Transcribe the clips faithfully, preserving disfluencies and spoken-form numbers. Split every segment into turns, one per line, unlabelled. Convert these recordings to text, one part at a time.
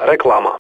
Реклама.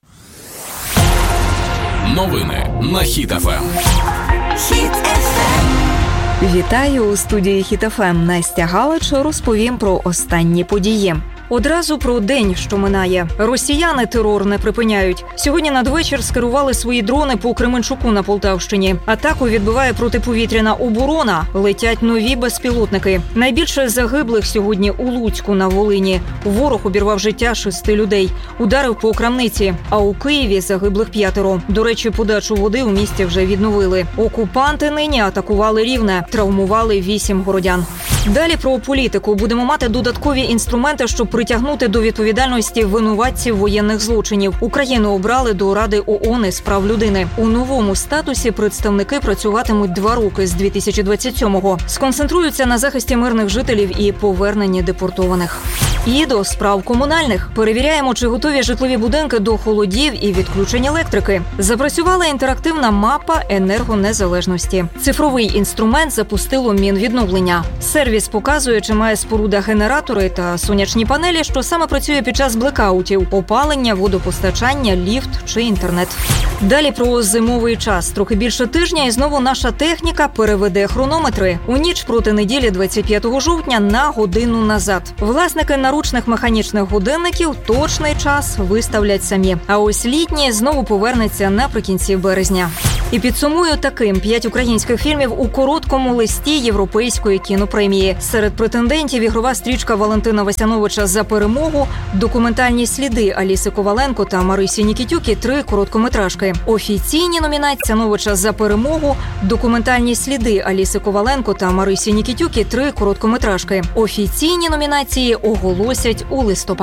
Новини на Хіт еф ем.
Хіт еф ем.
Вітаю у студії Хіт еф ем. Настя Галич розповім про останні події. Одразу про день, що минає. Росіяни терор не припиняють. Сьогодні надвечір скерували свої дрони по Кременчуку на Полтавщині. Атаку відбиває протиповітряна оборона. Летять нові безпілотники. Найбільше загиблих сьогодні у Луцьку на Волині. Ворог обірвав життя шести людей. Ударив по Крамниці. А у Києві загиблих п'ятеро. До речі, подачу води у місті вже відновили. Окупанти нині атакували Рівне. Травмували вісім городян. Далі про політику. Будемо мати додаткові інструменти, щоб притягнути до відповідальності винуватців воєнних злочинів. Україну обрали до Ради ООН із прав людини. У новому статусі представники працюватимуть два роки з дві тисячі двадцять сьомого. Сконцентруються на захисті мирних жителів і поверненні депортованих. І до справ комунальних. Перевіряємо, чи готові житлові будинки до холодів і відключень електрики. Запрацювала інтерактивна мапа енергонезалежності. Цифровий інструмент запустило Мінвідновлення. Сервіс показує, чи має споруда генератори та сонячні панелі, що саме працює під час блекаутів – опалення, водопостачання, ліфт чи інтернет. Далі про зимовий час. Трохи більше тижня і знову наша техніка переведе хронометри. У ніч проти неділі двадцять п'ятого жовтня на годину назад. Власники наручних механічних годинників точний час виставлять самі. А ось літній знову повернеться наприкінці березня. І підсумую таким: п'ять українських фільмів у короткому листі Європейської кінопремії. Серед претендентів ігрова стрічка Валентина Васяновича «За перемогу», документальні сліди Аліси Коваленко та Марисі Нікітюк і три короткометражки. Офіційні номінації Васяновича «За перемогу», документальні сліди Аліси Коваленко та Марисі Нікітюк і три короткометражки. Офіційні номінації оголосять у листопаді.